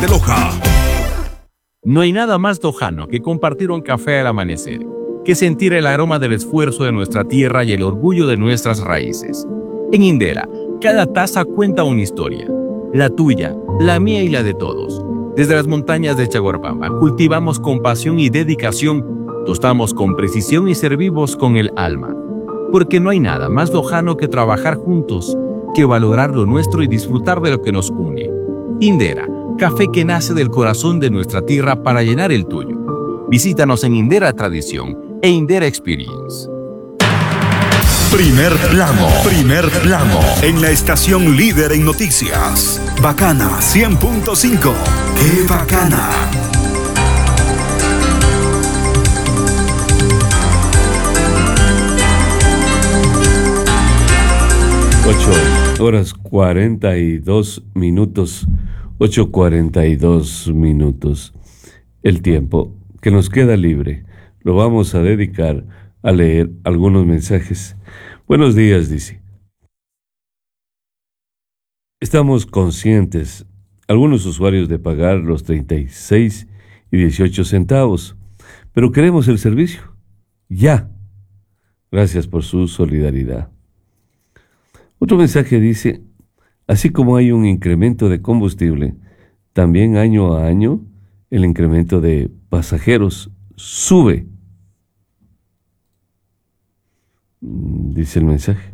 de Loja. No hay nada más lojano que compartir un café al amanecer, que sentir el aroma del esfuerzo de nuestra tierra y el orgullo de nuestras raíces. En Indera, cada taza cuenta una historia, la tuya, la mía y la de todos. Desde las montañas de Chaguarpama cultivamos con pasión y dedicación, tostamos con precisión y servimos con el alma. Porque no hay nada más lojano que trabajar juntos, que valorar lo nuestro y disfrutar de lo que nos une. Indera, café que nace del corazón de nuestra tierra para llenar el tuyo. Visítanos en Indera Tradición e Indera Experience. Primer plano, en la estación líder en noticias. Bacana 100.5. ¡Qué bacana! Horas 42 minutos, 8:42 minutos. El tiempo que nos queda libre lo vamos a dedicar a leer algunos mensajes. Buenos días, dice. Estamos conscientes, algunos usuarios, de pagar los 36 y 18 centavos, pero queremos el servicio ya. Gracias por su solidaridad. Otro mensaje dice, así como hay un incremento de combustible, también año a año el incremento de pasajeros sube. Dice el mensaje.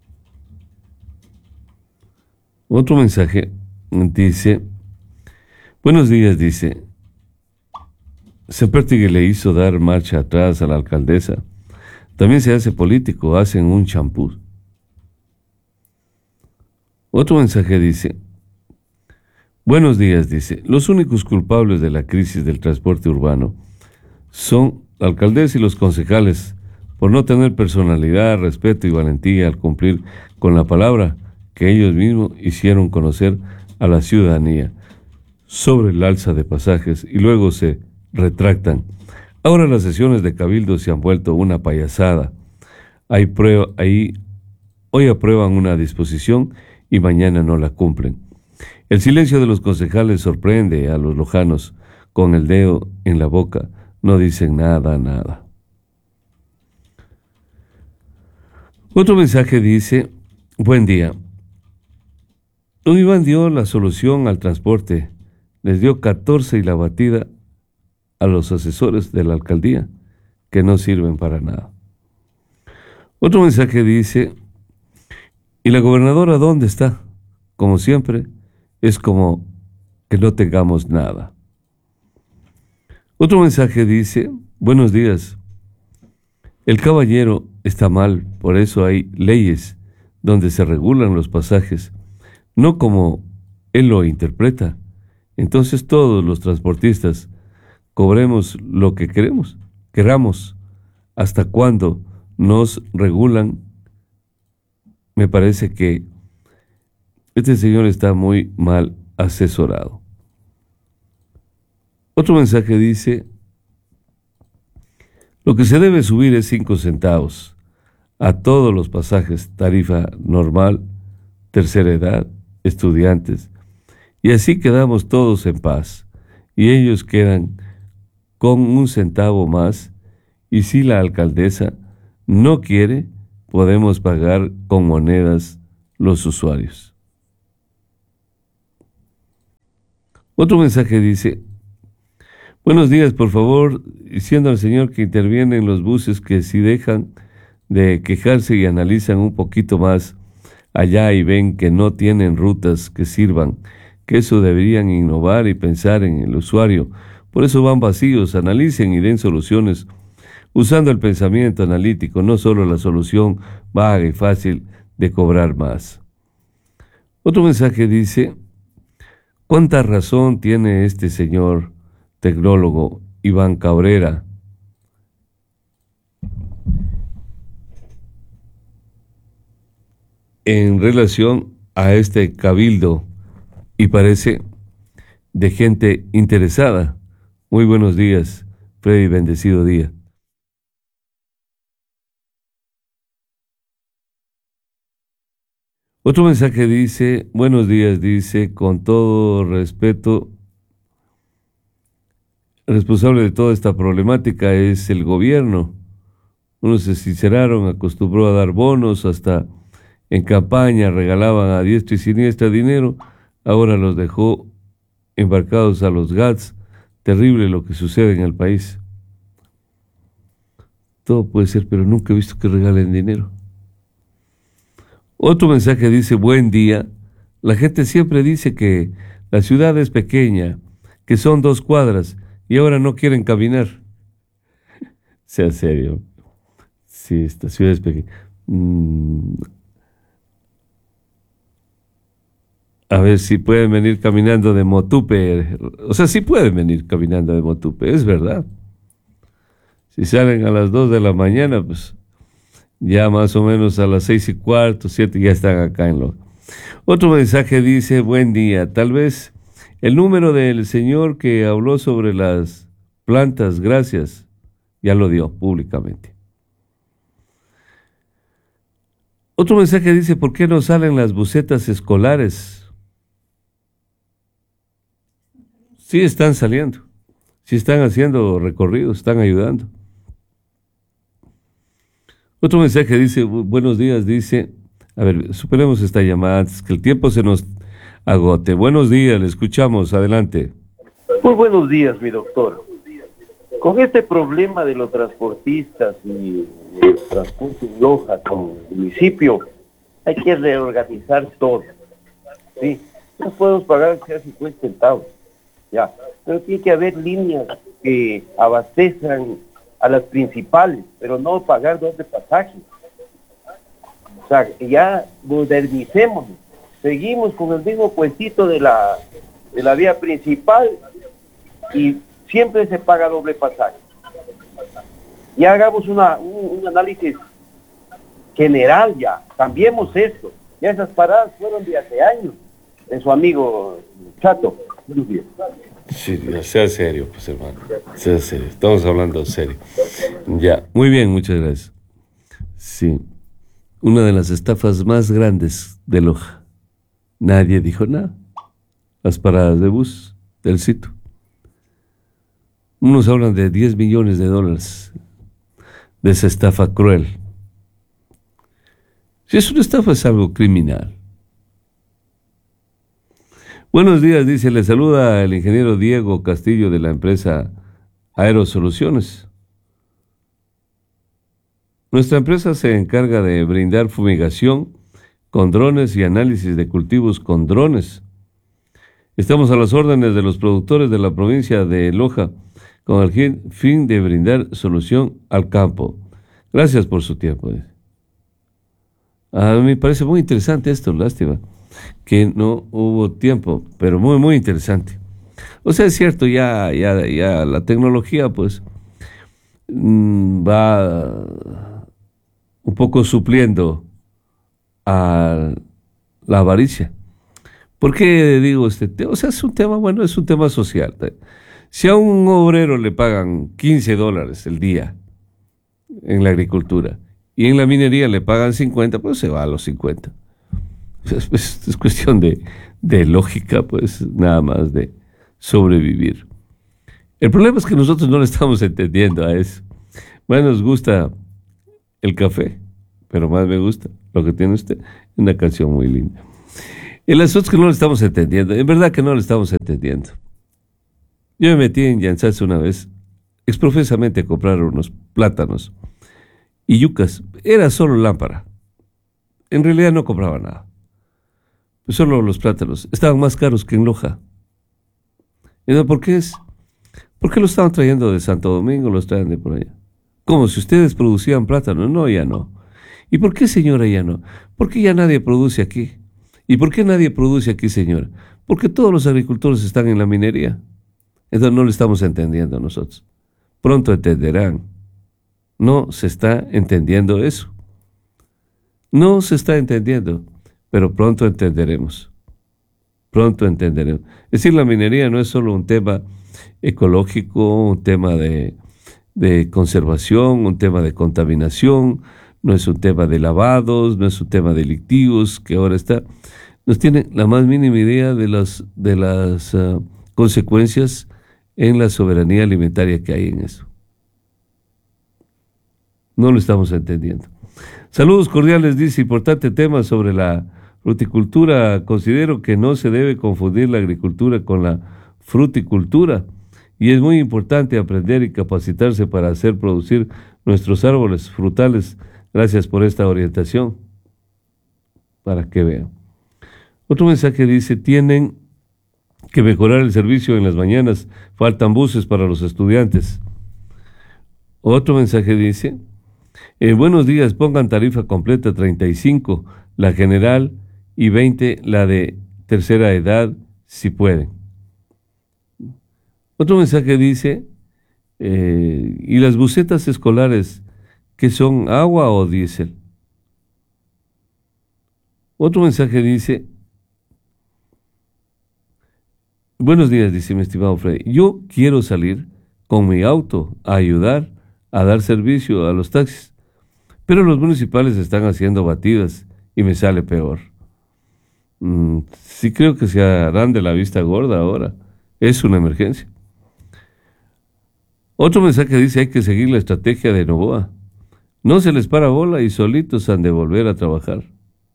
Otro mensaje dice, buenos días, dice, Sepertigue le hizo dar marcha atrás a la alcaldesa. También se hace político, hacen un champú. Otro mensaje dice, buenos días, dice, los únicos culpables de la crisis del transporte urbano son la alcaldesa y los concejales por no tener personalidad, respeto y valentía al cumplir con la palabra que ellos mismos hicieron conocer a la ciudadanía sobre el alza de pasajes y luego se retractan. Ahora las sesiones de cabildo se han vuelto una payasada. Hoy aprueban una disposición y mañana no la cumplen. El silencio de los concejales sorprende a los lojanos. Con el dedo en la boca no dicen nada. Otro mensaje dice, buen día. Don Iván dio la solución al transporte, les dio 14 y la batida a los asesores de la alcaldía, que no sirven para nada. Otro mensaje dice, ¿y la gobernadora dónde está? Como siempre, es como que no tengamos nada. Otro mensaje dice, buenos días. El caballero está mal, por eso hay leyes donde se regulan los pasajes, no como él lo interpreta. Entonces todos los transportistas cobremos lo que queramos. ¿Hasta cuándo nos regulan? Me parece que este señor está muy mal asesorado. Otro mensaje dice, lo que se debe subir es 5 centavos a todos los pasajes, tarifa normal, tercera edad, estudiantes, y así quedamos todos en paz, y ellos quedan con 1 centavo más, y si la alcaldesa no quiere, podemos pagar con monedas los usuarios. Otro mensaje dice, buenos días, por favor, diciendo al señor que interviene en los buses que si dejan de quejarse y analizan un poquito más allá y ven que no tienen rutas que sirvan, que eso deberían innovar y pensar en el usuario. Por eso van vacíos, analicen y den soluciones usando el pensamiento analítico, no solo la solución vaga y fácil de cobrar más. Otro mensaje dice, ¿cuánta razón tiene este señor tecnólogo Iván Cabrera? En relación a este cabildo, y parece de gente interesada. Muy buenos días, Freddy, bendecido día. Otro mensaje dice, buenos días, dice, con todo respeto, responsable de toda esta problemática es el gobierno. Unos se sinceraron, acostumbró a dar bonos, hasta en campaña regalaban a diestra y siniestra dinero, ahora los dejó embarcados a los GATS. Terrible lo que sucede en el país. Todo puede ser, pero nunca he visto que regalen dinero. Otro mensaje dice: buen día. La gente siempre dice que la ciudad es pequeña, que son 2 cuadras y ahora no quieren caminar. Sea serio. Sí, esta ciudad es pequeña. A ver si pueden venir caminando de Motupe. O sea, sí pueden venir caminando de Motupe, es verdad. Si salen a las 2 de la mañana, pues ya más o menos a las 6:15, 7 ya están acá en Loja. Otro mensaje dice: buen día. Tal vez el número del señor que habló sobre las plantas, gracias, ya lo dio públicamente. Otro mensaje dice: ¿por qué no salen las busetas escolares? Sí están saliendo, sí están haciendo recorridos, están ayudando. Otro mensaje dice: buenos días, dice, a ver, superemos esta llamada antes que el tiempo se nos agote. Buenos días, le escuchamos, adelante. Muy buenos días, mi doctor. Con este problema de los transportistas y el transporte en Loja con el municipio, hay que reorganizar todo. Sí, no podemos pagar que sea 50 centavos, ya, pero tiene que haber líneas que abastezcan a las principales, pero no pagar 2 de pasaje. O sea, ya modernicemos, seguimos con el mismo puestito de la vía principal y siempre se paga doble pasaje. Ya hagamos un análisis general, ya, cambiemos esto. Ya esas paradas fueron de hace años, de su amigo Chato. Sí, sea serio, pues hermano, sea serio, estamos hablando serio. Ya, muy bien, muchas gracias. Sí, una de las estafas más grandes de Loja. Nadie dijo nada. Las paradas de bus del sitio. Unos hablan de $10 millones de esa estafa cruel. Si es una estafa, es algo criminal. Buenos días, dice, le saluda el ingeniero Diego Castillo de la empresa Aerosoluciones. Nuestra empresa se encarga de brindar fumigación con drones y análisis de cultivos con drones. Estamos a las órdenes de los productores de la provincia de Loja con el fin de brindar solución al campo. Gracias por su tiempo. A mí me parece muy interesante esto, lástima que no hubo tiempo, pero muy, muy interesante. O sea, es cierto, ya la tecnología pues va un poco supliendo a la avaricia. ¿Por qué digo este tema? O sea, es un tema, bueno, es un tema social. Si a un obrero le pagan $15 el día en la agricultura y en la minería le pagan 50, pues se va a los 50. Es cuestión de lógica, pues nada más de sobrevivir. El problema es que nosotros no le estamos entendiendo a eso. Más nos gusta el café, pero más me gusta lo que tiene usted, una canción muy linda. El asunto es que no le estamos entendiendo, en verdad que no le estamos entendiendo. Yo me metí en Yansatse una vez, exprofesamente a comprar unos plátanos y yucas, era solo lámpara. En realidad no compraba nada. Solo los plátanos estaban más caros que en Loja. Entonces, ¿por qué lo estaban trayendo de Santo Domingo, los traen de por allá? Como si ustedes producían plátano. No, ya no. ¿Y por qué, señora, ya no? Porque ya nadie produce aquí. ¿Y por qué nadie produce aquí, señora? Porque todos los agricultores están en la minería. Entonces no lo estamos entendiendo nosotros. Pronto entenderán. No se está entendiendo eso. No se está entendiendo. Pero pronto entenderemos. Pronto entenderemos. Es decir, la minería no es solo un tema ecológico, un tema de conservación, un tema de contaminación, no es un tema de lavados, no es un tema delictivos, que ahora nos tiene la más mínima idea de las consecuencias en la soberanía alimentaria que hay en eso. No lo estamos entendiendo. Saludos cordiales, dice, importante tema sobre la fruticultura. Considero que no se debe confundir la agricultura con la fruticultura y es muy importante aprender y capacitarse para hacer producir nuestros árboles frutales. Gracias por esta orientación, para que vean. Otro mensaje dice, tienen que mejorar el servicio en las mañanas, faltan buses para los estudiantes. Otro mensaje dice, buenos días, pongan tarifa completa 35, la general, y 20, la de tercera edad, si pueden. Otro mensaje dice, ¿y las busetas escolares, que son agua o diésel? Otro mensaje dice, buenos días, dice mi estimado Freddy, yo quiero salir con mi auto a ayudar a dar servicio a los taxis, pero los municipales están haciendo batidas y me sale peor. Sí creo que se harán de la vista gorda ahora, es una emergencia. Otro mensaje dice, hay que seguir la estrategia de Novoa, no se les para bola y solitos han de volver a trabajar.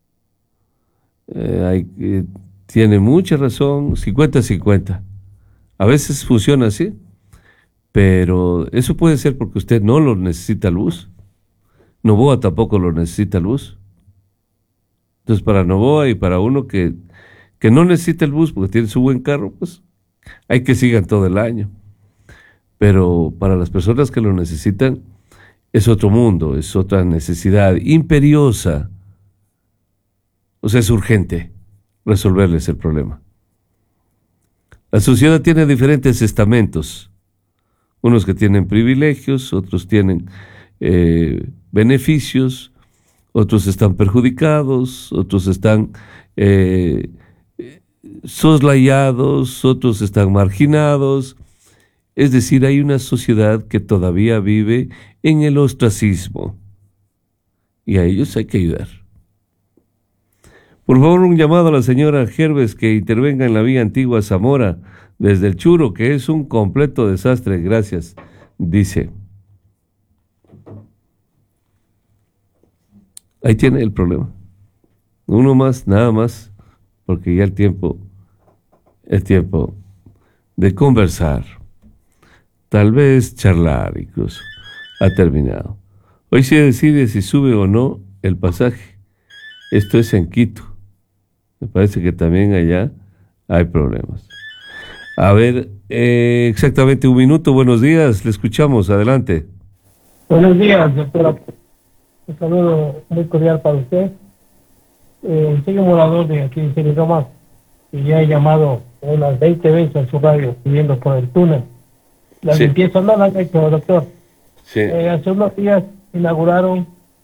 Tiene mucha razón, 50-50. A veces funciona así, pero eso puede ser porque usted no lo necesita el bus. Novoa tampoco lo necesita el bus. Entonces, para Novoa y para uno que no necesita el bus porque tiene su buen carro, pues hay que sigan todo el año. Pero para las personas que lo necesitan, es otro mundo, es otra necesidad imperiosa. O sea, es urgente resolverles el problema. La sociedad tiene diferentes estamentos, unos que tienen privilegios, otros tienen beneficios, otros están perjudicados, otros están soslayados, otros están marginados. Es decir, hay una sociedad que todavía vive en el ostracismo y a ellos hay que ayudar. Por favor, un llamado a la señora Gerves que intervenga en la vía antigua Zamora desde el Churo, que es un completo desastre. Gracias, dice. Ahí tiene el problema. Uno más, nada más, porque ya el tiempo de conversar, tal vez charlar incluso, ha terminado. Hoy se decide si sube o no el pasaje. Esto es en Quito. Me parece que también allá hay problemas. A ver, exactamente un minuto. Buenos días, le escuchamos. Adelante. Buenos días, doctora. Un saludo muy cordial para usted. Soy un morador de aquí de Ceriroma y ya he llamado unas 20 veces a su radio pidiendo por el túnel. La limpieza no la han hecho, doctor. Sí. Hace unos días inauguraron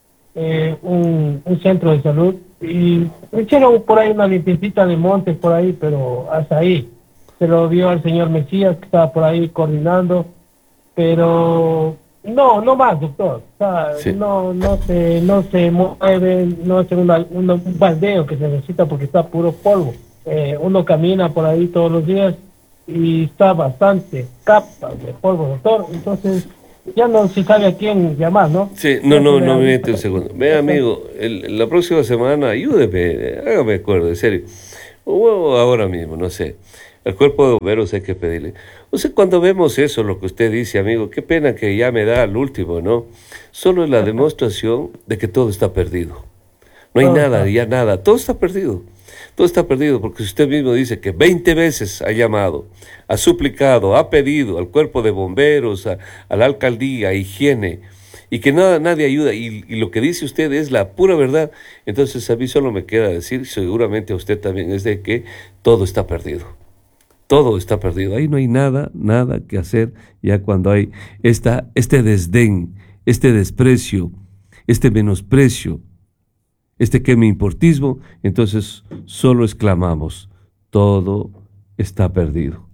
un centro de salud y hicieron por ahí una limpiecita de monte por ahí, pero hasta ahí. Se lo dio al señor Mesías que estaba por ahí coordinando, pero no más, doctor. O sea, sí. no se mueve, no hace un baldeo que se necesita porque está puro polvo. Uno camina por ahí todos los días y está bastante capa de polvo, doctor. Entonces ya no se sabe a quién llamar, ¿no? Sí, no me mete un segundo. Ve, amigo, la próxima semana ayúdeme, hágame acuerdo, en serio. O ahora mismo, no sé. Al cuerpo de bomberos hay que pedirle. O sea, cuando vemos eso, lo que usted dice, amigo, qué pena que ya me da al último, ¿no? Solo es la demostración de que todo está perdido. No hay nada, ya nada. Todo está perdido. Todo está perdido porque usted mismo dice que 20 veces ha llamado, ha suplicado, ha pedido al cuerpo de bomberos, a la alcaldía, a higiene, y que nadie ayuda. Y lo que dice usted es la pura verdad. Entonces a mí solo me queda decir, seguramente a usted también, es de que todo está perdido. Todo está perdido. Ahí no hay nada que hacer ya cuando hay este desdén, este desprecio, este menosprecio, este que me importismo. Entonces solo exclamamos, todo está perdido.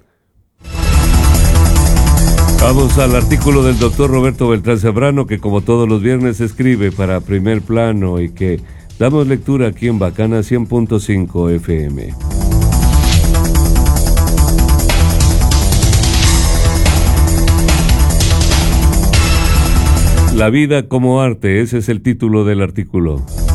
Vamos al artículo del doctor Roberto Beltrán Zambrano, que como todos los viernes escribe para Primer Plano y que damos lectura aquí en Bacana 100.5 FM. La vida como arte, ese es el título del artículo.